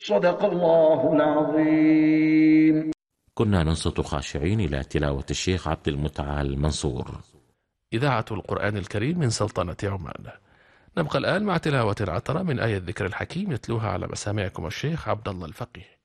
صدق الله العظيم. كنا ننصت خاشعين إلى تلاوة الشيخ عبد المتعال المنصور. إذاعة القرآن الكريم من سلطنة عمان. نبقى الآن مع تلاوة عطرة من آية الذكر الحكيم يتلوها على مسامعكم الشيخ عبد الله الفقيه.